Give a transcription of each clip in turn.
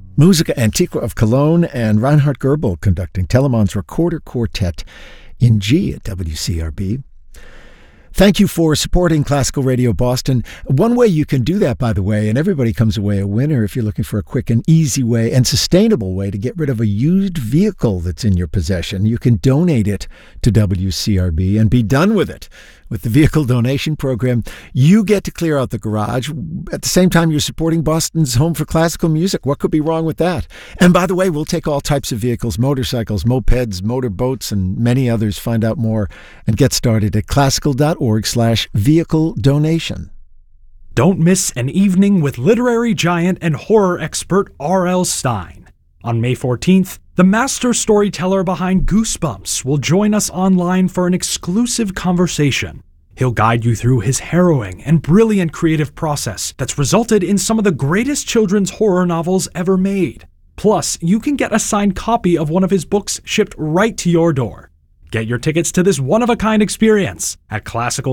Musica Antiqua of Cologne and Reinhard Goebel conducting Telemann's Recorder Quartet in G at WCRB. Thank you for supporting Classical Radio Boston. One way you can do that, by the way, and everybody comes away a winner if you're looking for a quick and easy way and sustainable way to get rid of a used vehicle that's in your possession, you can donate it to WCRB and be done with it. With the vehicle donation program, you get to clear out the garage. At the same time, you're supporting Boston's Home for Classical Music. What could be wrong with that? And by the way, we'll take all types of vehicles, motorcycles, mopeds, motorboats, and many others. Find out more and get started at classical.org/vehicle donation. Don't miss an evening with literary giant and horror expert R.L. Stine. On May 14th, the master storyteller behind Goosebumps will join us online for an exclusive conversation. He'll guide you through his harrowing and brilliant creative process that's resulted in some of the greatest children's horror novels ever made. Plus, you can get a signed copy of one of his books shipped right to your door. Get your tickets to this one-of-a-kind experience at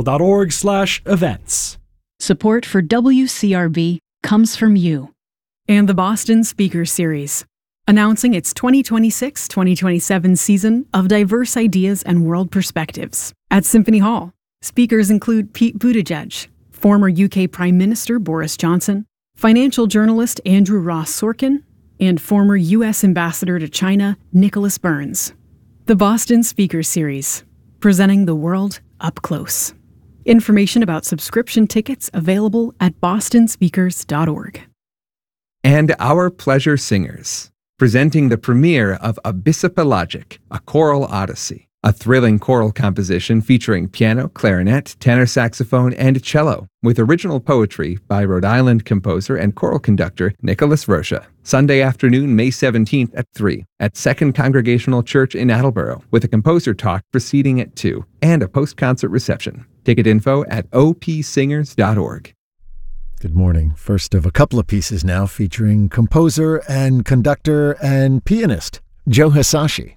classical.org/events. Support for WCRB comes from you and the Boston Speaker Series, announcing its 2026-2027 season of diverse ideas and world perspectives. At Symphony Hall, speakers include Pete Buttigieg, former UK Prime Minister Boris Johnson, financial journalist Andrew Ross Sorkin, and former U.S. Ambassador to China Nicholas Burns. The Boston Speaker Series, presenting the world up close. Information about subscription tickets available at bostonspeakers.org. And Our Pleasure Singers, presenting the premiere of Abyssopelagic, a choral odyssey, a thrilling choral composition featuring piano, clarinet, tenor saxophone, and cello, with original poetry by Rhode Island composer and choral conductor Nicholas Rocha. Sunday afternoon, May 17th at 3 at Second Congregational Church in Attleboro, with a composer talk proceeding at 2 and a post-concert reception. Ticket info at opsingers.org. Good morning. First of a couple of pieces now featuring composer and conductor and pianist Joe Hisaishi.